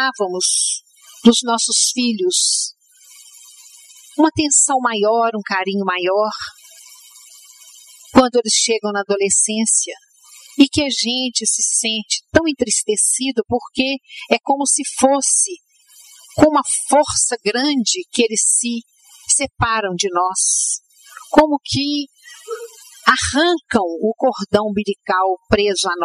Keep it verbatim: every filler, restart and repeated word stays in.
esperávamos dos nossos filhos uma atenção maior, um carinho maior, quando eles chegam na adolescência, e que a gente se sente tão entristecido porque é como se fosse com uma força grande que eles se separam de nós, como que arrancam o cordão umbilical preso a nós.